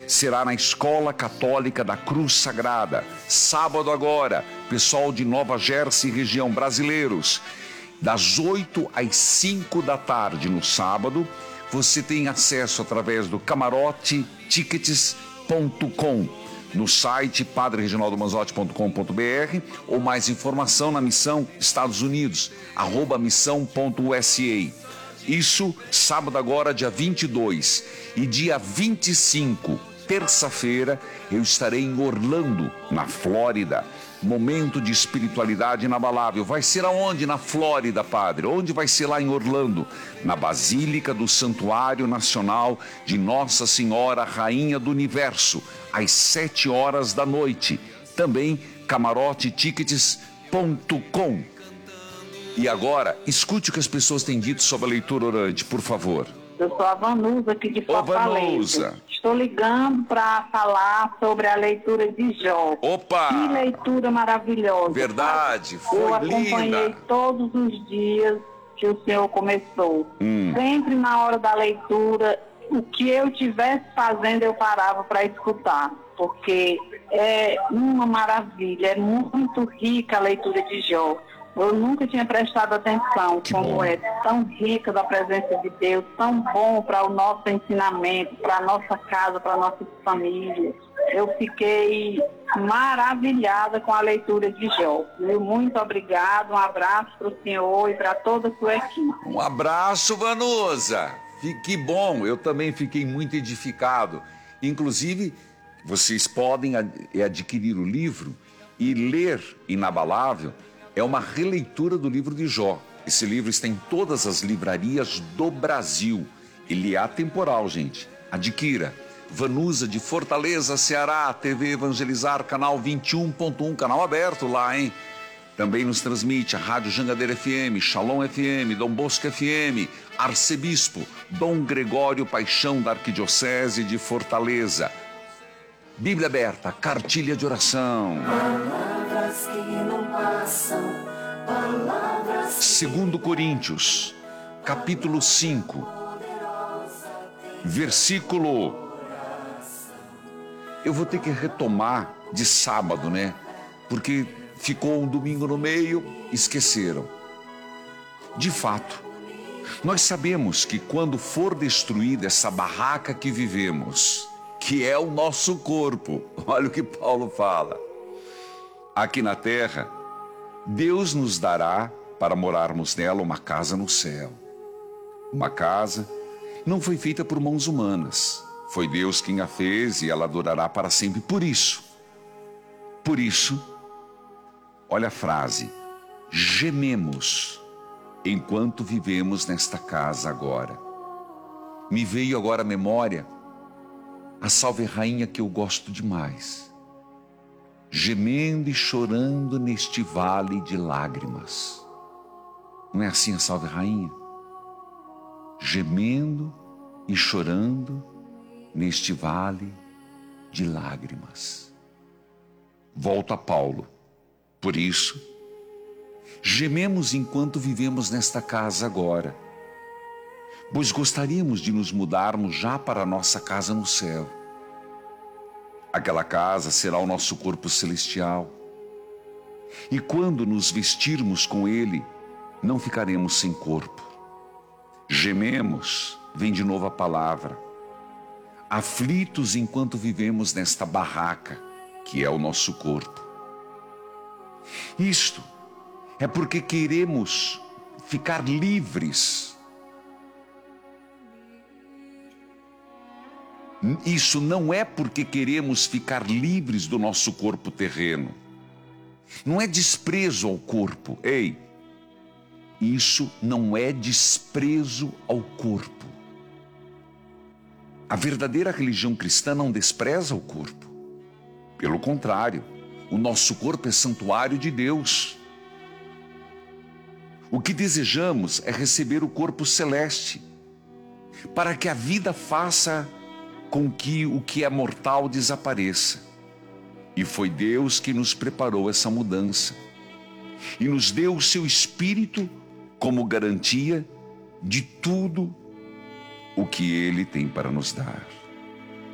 será na Escola Católica da Cruz Sagrada. Sábado agora, pessoal de Nova Jersey, região, brasileiros, das 8 às 5 da tarde no sábado. Você tem acesso através do camarotetickets.com, no site padrereginaldomanzotti.com.br, ou mais informação na Missão Estados Unidos, @missão.usa. Isso sábado agora, dia 22. E dia 25, terça-feira, eu estarei em Orlando, na Flórida. Momento de espiritualidade inabalável. Vai ser aonde? Na Flórida, padre. Onde vai ser? Lá em Orlando, na Basílica do Santuário Nacional de Nossa Senhora Rainha do Universo, às 7 horas da noite. Também camarotetickets.com. E agora, escute o que as pessoas têm dito sobre a leitura orante, por favor. Eu sou a Vanusa, aqui de Fortaleza. Vanusa. Estou ligando para falar sobre a leitura de Jó. Opa! Que leitura maravilhosa. Verdade, foi linda. Eu acompanhei linda. todos os dias que o senhor começou. Sempre na hora da leitura, o que eu estivesse fazendo, eu parava para escutar. Porque é uma maravilha, é muito rica a leitura de Jó. Eu nunca tinha prestado atenção como é tão rica da presença de Deus, tão bom para o nosso ensinamento, para a nossa casa, para a nossa família. Eu fiquei maravilhada com a leitura de Jó. Muito obrigado, um abraço para o senhor e para toda a sua equipe. Um abraço, Vanusa. Que bom, eu também fiquei muito edificado. Inclusive, vocês podem adquirir o livro e ler Inabalável. É uma releitura do livro de Jó. Esse livro está em todas as livrarias do Brasil. Ele é atemporal, gente. Adquira. Vanusa de Fortaleza, Ceará, TV Evangelizar, canal 21.1, canal aberto lá, hein? Também nos transmite a Rádio Jangadeira FM, Shalom FM, Dom Bosco FM, Arcebispo Dom Gregório Paixão da Arquidiocese de Fortaleza. Bíblia aberta, cartilha de oração. Palavras que não passam, palavras. 2 Coríntios, capítulo 5, versículo. Eu vou ter que retomar de sábado, né? Porque ficou um domingo no meio, esqueceram. De fato, nós sabemos que quando for destruída essa barraca que vivemos, que é o nosso corpo, olha o que Paulo fala. Aqui na terra, Deus nos dará para morarmos nela uma casa no céu. Uma casa não foi feita por mãos humanas. Foi Deus quem a fez e ela durará para sempre. Por isso, olha a frase: gememos enquanto vivemos nesta casa agora. Me veio agora à memória a Salve Rainha, que eu gosto demais. Gemendo e chorando neste vale de lágrimas. Não é assim a Salve Rainha? Gemendo e chorando neste vale de lágrimas. Volta a Paulo. Por isso, gememos enquanto vivemos nesta casa agora, pois gostaríamos de nos mudarmos já para a nossa casa no céu. Aquela casa será o nosso corpo celestial. E quando nos vestirmos com ele, não ficaremos sem corpo. Gememos, vem de novo a palavra. Aflitos enquanto vivemos nesta barraca, que é o nosso corpo. Isto é porque queremos ficar livres. Isso não é porque queremos ficar livres do nosso corpo terreno. Não é desprezo ao corpo. Ei, isso não é desprezo ao corpo. A verdadeira religião cristã não despreza o corpo. Pelo contrário, o nosso corpo é santuário de Deus. O que desejamos é receber o corpo celeste, para que a vida faça com que o que é mortal desapareça. E foi Deus que nos preparou essa mudança e nos deu o seu Espírito como garantia de tudo o que Ele tem para nos dar.